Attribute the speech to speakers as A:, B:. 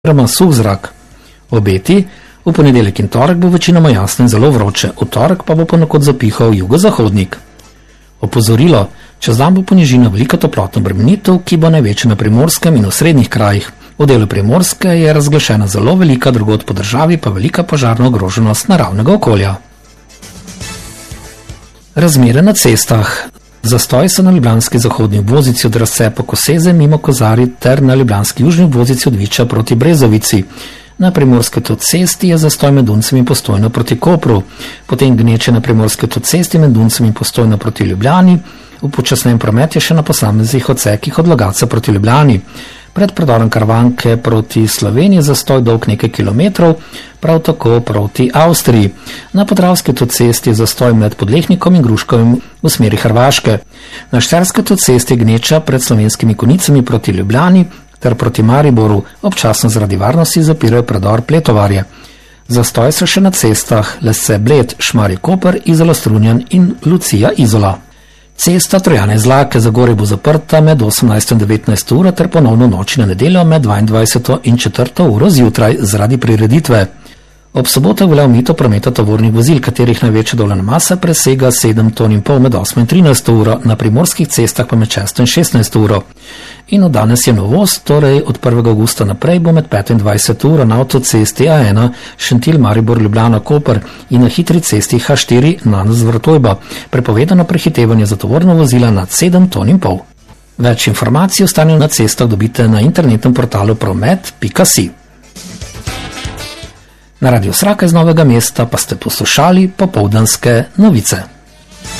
A: oziroma suh zrak. Obeti: v ponedeljek in torek bo večinoma jasno in zelo vroče, v torek pa bo ponekod zapihal jugozahodnik. Opozorilo: čez dan bo po nižinah velika toplotna obremenitev, ki bo največja na Primorskem in v srednjih krajih. V delu Primorske je razglašena zelo velika, drugod po državi pa velika požarna ogroženost naravnega okolja. Razmere na cestah. Zastoj so na ljubljanski zahodni obvoznici od razcepa Koseze mimo Kozarij ter na ljubljanski južni obvoznici od Viča proti Brezovici. Na primorski avtocesti je zastoj med Duncem in Postojno proti Kopru, potem gneče na primorski avtocesti med Duncem in Postojno proti Ljubljani, upočasnjen promet je še na posameznih odsekih od Logatca proti Ljubljani. Pred predorom Karavanke proti Sloveniji zastoj dolg nekaj kilometrov, prav tako proti Avstriji. Na podravski avtocesti je zastoj med Podlehnikom in Gruškovim v smeri Hrvaške. Na štajerski avtocesti gneča pred Slovenskimi Konicami proti Ljubljani ter proti Mariboru, občasno zaradi varnosti zapirajo predor Pletovarje. Zastoj so še na cestah Lesce Bled, Šmarje-Koper, Izola-Strunjan in Lucija-Izola. Cesta Trojane-Zlake Zagorje bo zaprta med 18 in 19 uro ter ponovno noč na nedeljo med 22 in 4 uro zjutraj zaradi prireditve. Ob sobotah velja omejitev prometa tovornih vozil, katerih največja dovoljena masa presega 7,5 ton med 8 in 13 uro, na primorskih cestah pa med 6 in 16 uro. In od danes je novost, torej od 1. augusta naprej bo med 5 in 20 uro na avtocesti A1 Šentilj-Maribor-Ljubljana-Koper in na hitri cesti H4 Nanos-Vrtojba prepovedano prehitevanje za tovorna vozila nad 7,5 ton. Več informacij o stanju na cestah dobite na internetnem portalu promet.si. Na Radiu Sraka iz Novega mesta pa ste poslušali popoldanske novice.